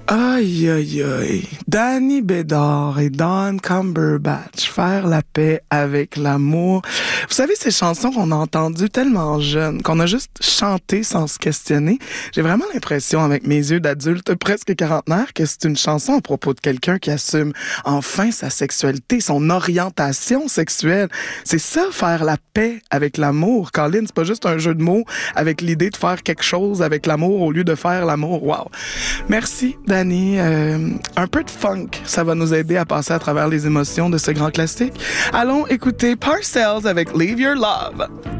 Aïe, aïe, aïe. Danny Bédard et Don Cumberbatch, faire la paix avec l'amour. Vous savez, ces chansons qu'on a entendues tellement jeunes, qu'on a juste chanté sans se questionner. J'ai vraiment l'impression, avec mes yeux d'adulte presque quarantenaire, que c'est une chanson à propos de quelqu'un qui assume enfin sa sexualité, son orientation sexuelle. C'est ça, faire la paix avec l'amour. Colin, c'est pas juste un jeu de mots avec l'idée de faire quelque chose avec l'amour au lieu de faire l'amour. Wow. Merci, Danny. Un peu de funk, ça va nous aider à passer à travers les émotions de ce grand classique. Allons écouter Parcells avec Leave Your Love.